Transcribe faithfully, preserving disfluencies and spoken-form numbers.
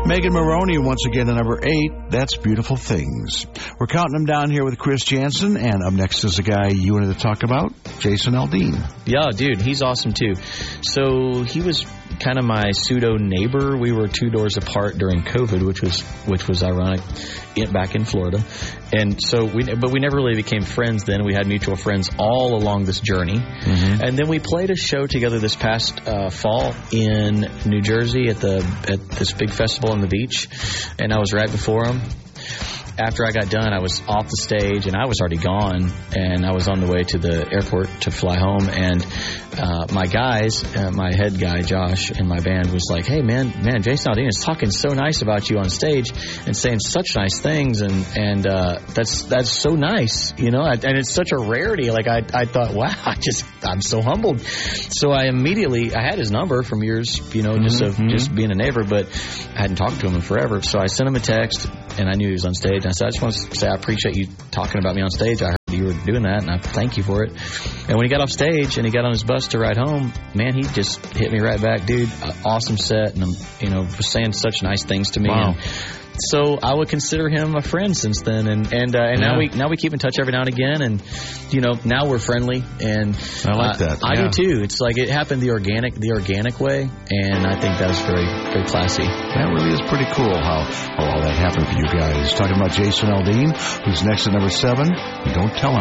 Megan Maroney once again at number eight. That's Beautiful Things. We're counting them down here with Chris Jansen, and up next is a guy you wanted to talk about, Jason Aldean. Yeah, dude, he's awesome too. So he was kind of my pseudo neighbor. We were two doors apart during COVID, which was which was ironic, in, back in Florida. And so we, but we never really became friends then. We had mutual friends all along this journey. Mm-hmm. And then we played a show together this past uh, fall in New Jersey at the at this big festival on the beach. And I was right before him. After I got done, I was off the stage, and I was already gone, and I was on the way to the airport to fly home, and uh, my guys, uh, my head guy, Josh, in my band was like, hey, man, man, Jason Aldean is talking so nice about you on stage and saying such nice things, and, and uh, that's that's so nice, you know, and it's such a rarity. Like, I, I thought, wow, I just, I'm so humbled. So I immediately, I had his number from years, you know, just of mm-hmm. just being a neighbor, but I hadn't talked to him in forever, so I sent him a text, and I knew he was on stage. I said, I just want to say I appreciate you talking about me on stage. I heard you were doing that, and I thank you for it. And when he got off stage and he got on his bus to ride home, man, he just hit me right back, dude. Uh, awesome set, and you know, was saying such nice things to me. Wow. And so I would consider him a friend since then, and and uh, and yeah. now we now we keep in touch every now and again, and you know, now we're friendly, and I like uh, that. I yeah. do too. It's like it happened the organic the organic way, and I think that is very very classy. That really is pretty cool how, how all that happened for you guys. Talking about Jason Aldean, who's next at number seven. You don't tell him.